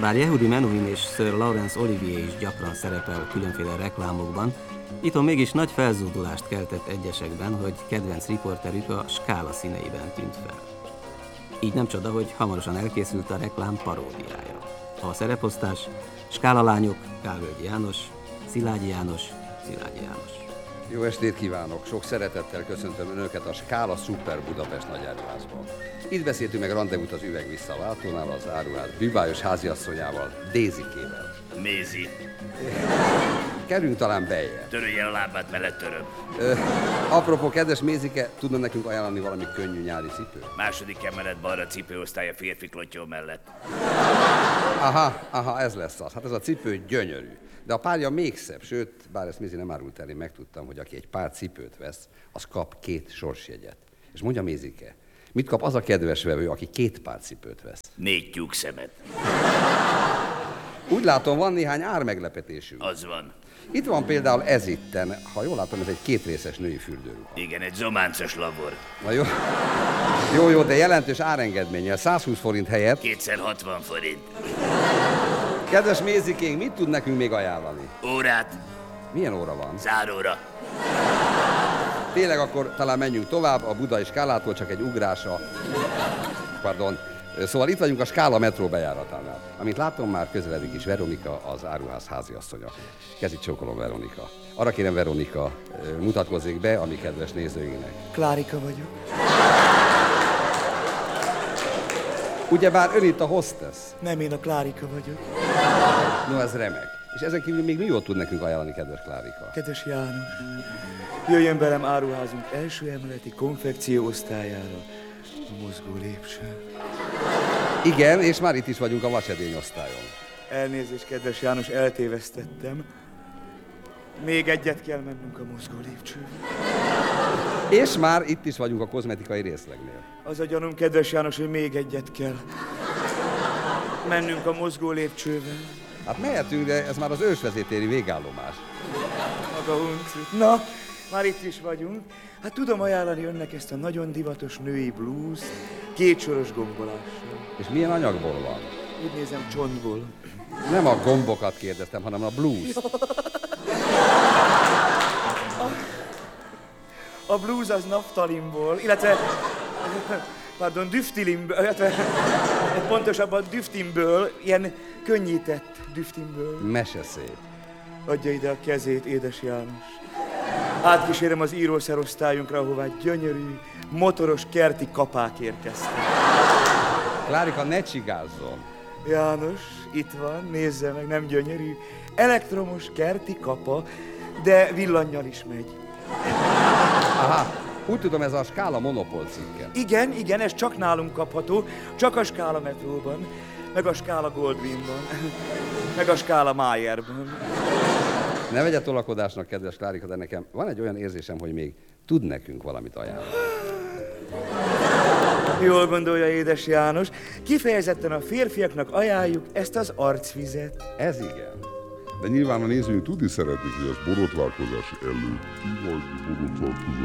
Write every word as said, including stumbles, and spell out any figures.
Bár Yehudi Menuhin és Sir Laurence Olivier is gyakran szerepel különféle reklámokban, itthon mégis nagy felzúdulást keltett egyesekben, hogy kedvenc riporterük a Skála színeiben tűnt fel. Így nem csoda, hogy hamarosan elkészült a reklám paródiája. A szereposztás: Skála lányok, Kálvölgyi János, Szilágyi János, Szilágyi János. Jó estét kívánok! Sok szeretettel köszöntöm Önöket a Skála Super Budapest nagyáruházban. Itt beszéltünk meg rendezvút az Üveg Visszaváltónál, az áruház bűvályos háziasszonyával, Dézikével. Mézi. Kerüljünk talán beljebb. Töröljen a lábát, mellett töröm. Ö, apropó, kedves Mézike, tudna nekünk ajánlani valami könnyű nyári cipőt? Második emelet balra cipőosztály a férfi klottyó mellett. Aha, aha, ez lesz az. Hát ez a cipő gyönyörű. De a párja még szebb, sőt, bár ezt Mézi nem árult el, én megtudtam, hogy aki egy pár cipőt vesz, az kap két sorsjegyet. És mondja Mézike, mit kap az a kedves vevő, aki két pár cipőt vesz? Négy tyúkszemet. Úgy látom, van néhány ármeglepetésünk. Az van. Itt van például ez itten, ha jól látom, ez egy kétrészes női fürdőruha. Igen, egy zománcos labor. Na jó, jó, jó, de jelentős árengedménnyel, százhúsz forint helyett. Kétszer hatvan forint. Kedves Mézikénk, mit tud nekünk még ajánlani? Órát. Milyen óra van? Záróra. Tényleg akkor talán menjünk tovább, a budai Skálától csak egy ugrása. Pardon. Szóval itt vagyunk a Skála metró bejáratánál. Amint látom, már közeledik is Veronika, az áruház háziasszonya. Kezit csókolom, Veronika. Arra kérem, Veronika, mutatkozzék be a mi kedves nézőinknek. Klárika vagyok. Ugyebár ön itt a hostess. Nem, én a Klárika vagyok. No, ez remek. És ezen kívül még mi jót tud nekünk ajánlani, kedves Klárika? Kedves János, jöjjön velem áruházunk első emeleti konfekció osztályára, a mozgó lépcsőn. Igen, és már itt is vagyunk a vasedény osztályon. Elnézést, kedves János, eltévesztettem. Még egyet kell mennünk a mozgó lépcsőn. És már itt is vagyunk a kozmetikai részlegnél. Az a gyanúm, kedves János, hogy még egyet kell mennünk a mozgó lépcsővel. Hát mehetünk, de ez már az ősvezértéri végállomás. Maga uncit. Na, már itt is vagyunk. Hát tudom ajánlani önnek ezt a nagyon divatos női blues kétsoros gombolással. És milyen anyagból van? Úgy nézem, csontból. Nem a gombokat kérdeztem, hanem a blues. A blues az naftalinból, illetve, pardon, düftilinből, illetve pontosabban düftinből, ilyen könnyített düftinből. Mese szép. Adja ide a kezét, édes János. Átkísérem az írószerosztályunkra, ahová gyönyörű, motoros kerti kapák érkeztek. Klárika, ne csigázzon. János, itt van, nézze meg, nem gyönyörű. Elektromos kerti kapa, de villannyal is megy. Aha, úgy tudom, ez a Skála Monopól cikke. Igen, igen, ez csak nálunk kapható, csak a Skála metróban, meg a Skála Goldwynban, meg a Skála Mayerban. Ne vegye tolakodásnak, kedves Klárika, de nekem van egy olyan érzésem, hogy még tud nekünk valamit ajánlani. Jól gondolja, édes János. Kifejezetten a férfiaknak ajánljuk ezt az arcvizet. Ez igen. De nyilván a nézőink tudni szeretnék, hogy ez borotválkozás előtti, vagy borotválkozás